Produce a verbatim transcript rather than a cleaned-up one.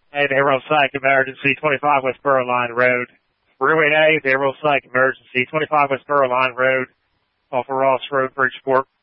Hey, Haverhill Psych Emergency, twenty-five West Borough Line Road. Ruin A, Haverhill Psych Emergency, twenty-five West Borough Line Road, off of Ross Road, Bridgeport.